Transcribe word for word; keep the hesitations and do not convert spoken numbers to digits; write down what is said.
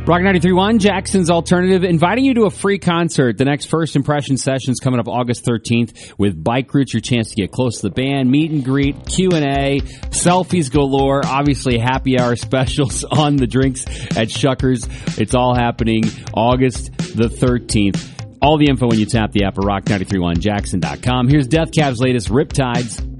Rock ninety-three point one, Jackson's Alternative, inviting you to a free concert. The next First Impression session is coming up August thirteenth with Bike Roots, your chance to get close to the band, meet and greet, Q and A, selfies galore, obviously happy hour specials on the drinks at Shuckers. It's all happening August the thirteenth. All the info when you tap the app at rock nine three one jackson dot com. Here's Death Cab's latest, Riptides.